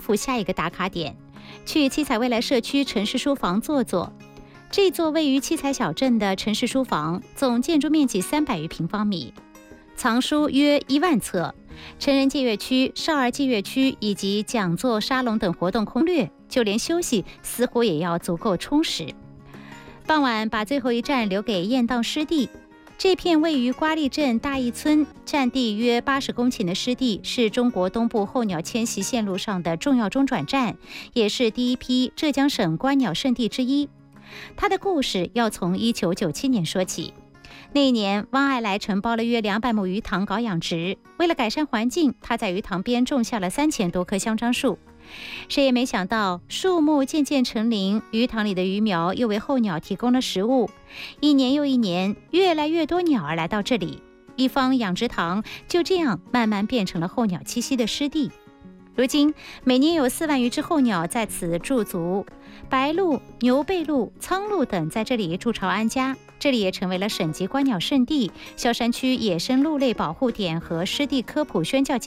赴下一个打卡点，去七彩未来社区城市书房坐坐。这座位于七彩小镇的城市书房，总建筑面积300余平方米，藏书约1万册，成人借阅区、少儿借阅区以及讲座、沙龙等活动攻略，就连休息似乎也要足够充实。傍晚把最后一站留给雁荡湿地。这片位于瓜沥镇大义村，占地约80公顷的湿地，是中国东部候鸟迁徙线路上的重要中转站，也是第一批浙江省观鸟圣地之一。它的故事要从1997年说起。那一年，汪爱来承包了约200亩鱼塘搞养殖，为了改善环境，他在鱼塘边种下了3000多棵香樟树。谁也没想到，树木渐渐成林，鱼塘里的鱼苗又为候鸟提供了食物。一年又一年，越来越多鸟儿来到这里，一方养殖塘就这样慢慢变成了候鸟栖息的湿地。如今，每年有4万余只候鸟在此驻足，白鹭、牛背鹭、苍鹭等在这里筑巢安家。这里也成为了省级观鸟圣地、萧山区野生鹿类保护点和湿地科普宣教